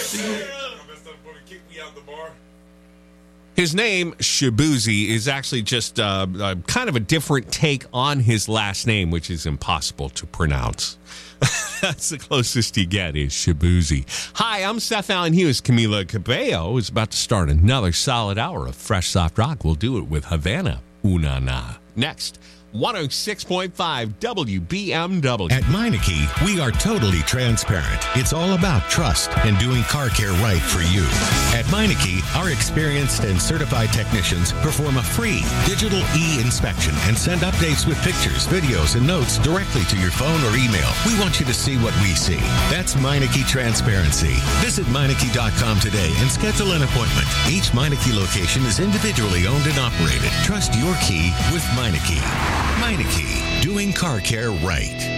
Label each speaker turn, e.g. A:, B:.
A: His name, Shabuzi, is actually just kind of a different take on his last name, which is impossible to pronounce. That's the closest you get is Shabuzi. Hi, I'm Seth Allen Hughes. Camila Cabello is about to start another solid hour of Fresh Soft Rock. We'll do it with Havana Unana. Next, 106.5 WBMW.
B: At Meineke, we are totally transparent. It's all about trust and doing car care right for you. At Meineke, our experienced and certified technicians perform a free digital e-inspection and send updates with pictures, videos, and notes directly to your phone or email. We want you to see what we see. That's Meineke Transparency. Visit Meineke.com today and schedule an appointment. Each Meineke location is individually owned and operated. Trust your key with Meineke. Meineke, doing car care right.